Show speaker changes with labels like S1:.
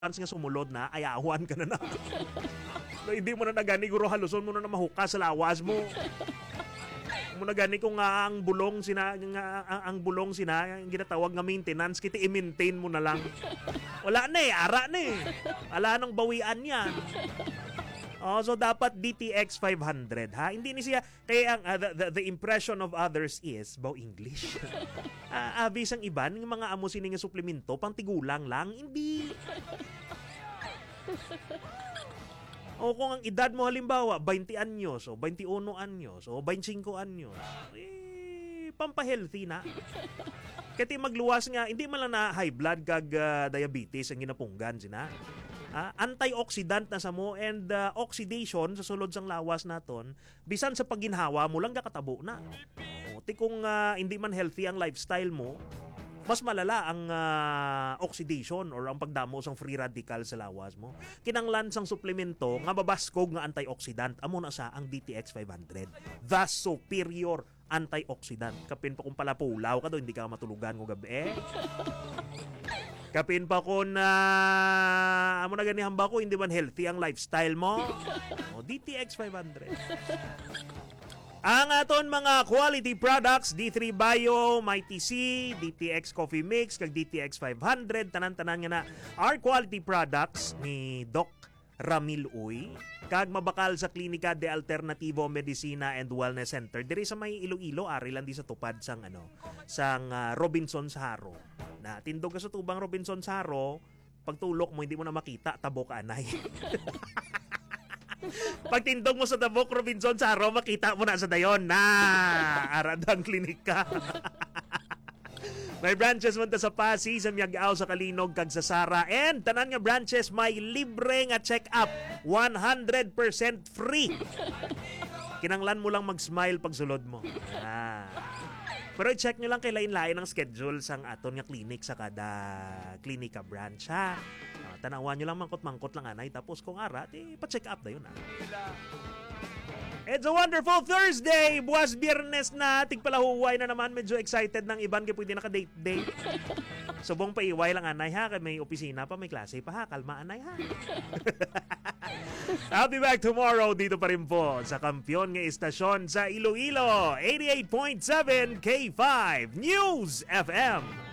S1: nga sumulod na, ayawan ka na. No, hindi mo na nagani guro haluson mo na mahuka sa lawas mo. Mo na gani kung ang bulong sina ang bulong sina ang ginatawag nga maintenance kiti i-maintain mo na lang. Wala na ara na Ala nang bawian yan. Oh, so dapat DTX 500 ha. Hindi ni siya kaya ang the impression of others is baw English. Abis ang iban ng mga amo sining nga suplemento pang tigulang lang hindi. O kung ang edad mo halimbawa 20 anyos o 21 anyos o 25 anyos, pampahealthy na. Kati magluwas nga, hindi man lang na high blood kag diabetes ang ginapunggan sina. Antioxidant na sa mo and oxidation sa sulod sang lawas naton, bisan sa pagginhawa mo lang kakatabo na. O, ti kung hindi man healthy ang lifestyle mo, mas malala ang oxidation or ang pagdamo sang free radical sa lawas mo. Kinanglan sang suplemento nga babaskog nga antioxidant amo na sa ang DTX 500. The superior antioxidant. Kapin pa kung palapulaw ka do hindi ka matulugan ng gabi. Kapin pa kung amo na ganihan ba ko hindi man healthy ang lifestyle mo. O, DTX 500. Ang aton mga quality products, D3 Bio, Mighty C, DTX Coffee Mix, kag DTX 500, tanan-tanan nga na our quality products ni Doc Ramil Uy, kag mabakal sa Klinika de Alternativo Medicina and Wellness Center. Diri sa may Iloilo, ari lang di sa tupad sang sang Robinson Saharo. Na tindog ka sa tubang Robinson Saharo, pagtulok mo hindi mo na makita, tabok anay. Pag tindog mo sa Tabok Robinson Saharo, makita mo na sa dayon na aradang klinika. May branches man ta sa Pasig, sa Miagao, sa Kalinog, kag sa Sara. And tanan nga branches may libre nga check-up. 100% free. Kinanglan mo lang mag-smile pag sulod mo. Pero i-check nyo lang kay lain-lain ang schedule sang aton nga clinic sa kada klinika branch ha. Tanawan nyo lang mangkot-mangkot lang anay. Tapos kung ara, pa-check up na yun It's a wonderful Thursday! Buwas Biyernes na, tigpalahuway na naman. Medyo excited ng iban kaya pwede naka-date-date. Subong pa iway lang anay ha. Kaya may opisina pa, may klase pa ha. Kalma anay ha. I'll be back tomorrow dito pa rin po sa kampiyon nga istasyon sa Iloilo 88.7 K5 News FM.